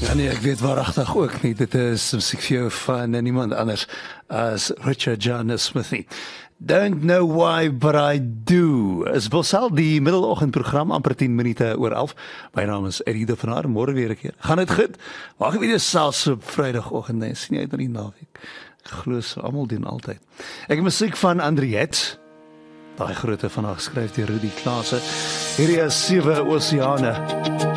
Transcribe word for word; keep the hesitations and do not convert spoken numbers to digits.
Ja nee, ek weet waaragtig ook nie. Dit is musiek vir jou van niemand anders as Richard John Smith. Don't know why, but I do. Is Bosal die middeloggendprogram amper tien minute oor elf. My naam is Eddie de Van Haar, môre weer 'n keer. Gaan dit goed? Wag weer selfs op Vrydagoggend, nee, sien jy uit na die naweek. Ek glo so almal doen altyd. Ek het musiek van Andriette. Daai grootte vandag geskryf deur Rudy Klase. Hierdie is Sewe Oseane.